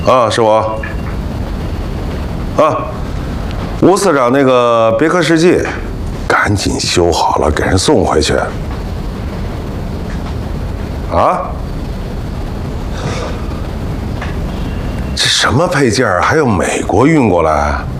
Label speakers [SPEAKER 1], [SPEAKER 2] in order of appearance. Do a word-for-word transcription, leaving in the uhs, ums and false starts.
[SPEAKER 1] 啊，是我。啊，吴司长那个别克世纪，赶紧修好了，给人送回去。啊？这什么配件还有美国运过来？